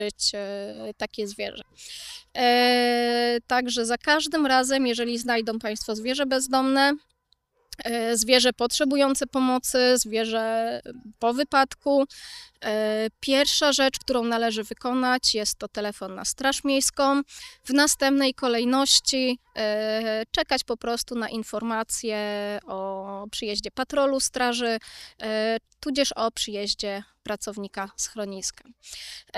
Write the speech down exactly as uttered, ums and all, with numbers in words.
takie zwierzę. E, także za każdym razem, jeżeli znajdą Państwo zwierzę bezdomne, e, zwierzę potrzebujące pomocy, zwierzę po wypadku, e, pierwsza rzecz, którą należy wykonać, jest to telefon na Straż Miejską. W następnej kolejności e, czekać po prostu na informacje o przyjeździe patrolu straży, e, tudzież o przyjeździe pracownika schroniska.